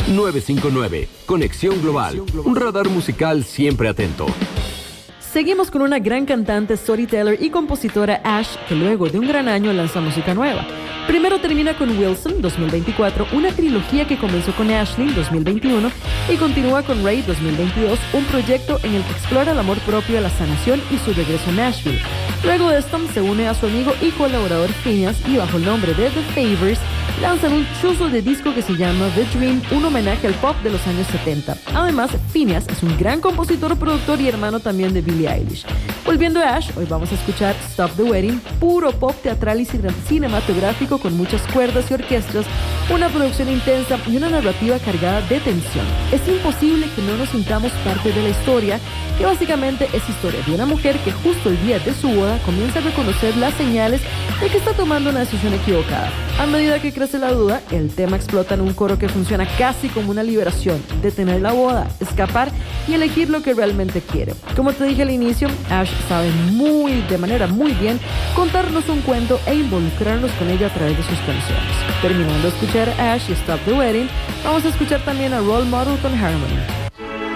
959, Conexión Global, un radar musical siempre atento. Seguimos con una gran cantante, storyteller y compositora Ash, que luego de un gran año lanza música nueva. Primero termina con Wilson 2024, una trilogía que comenzó con Ashley 2021 y continúa con Ray 2022, un proyecto en el que explora el amor propio, la sanación y su regreso a Nashville. Luego de esto se une a su amigo y colaborador Phineas y bajo el nombre de The Favors lanzan un chuzo de disco que se llama The Dream, un homenaje al pop de los años 70. Además, Phineas es un gran compositor, productor y hermano también de Billie Eilish. Volviendo a Ash, hoy vamos a escuchar Stop the Wedding, puro pop teatral y cinematográfico con muchas cuerdas y orquestas, una producción intensa y una narrativa cargada de tensión. Es imposible que no nos sintamos parte de la historia, que básicamente es historia de una mujer que justo el día de su boda comienza a reconocer las señales de que está tomando una decisión equivocada. A medida que crece la duda, el tema explota en un coro que funciona casi como una liberación, detener la boda, escapar y elegir lo que realmente quiere. Como te dije al inicio, Ash sabe de manera muy bien contarnos un cuento e involucrarnos con ella a través de sus canciones. Terminando de escuchar Ash y Stop the Wedding, vamos a escuchar también a Role Model con Harmony.